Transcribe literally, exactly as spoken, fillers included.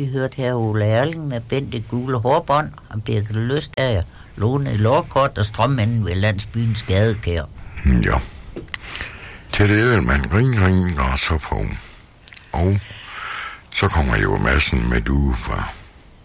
Vi hørte her Ole Erling med Bente Gule Hårbånd, og Birgit Lyst af Lone Lårkort og strømmanden ved landsbyens gadekær. Ja. Til det Edelmann, ring, ring, og så på. Og så kommer jo massen med du fra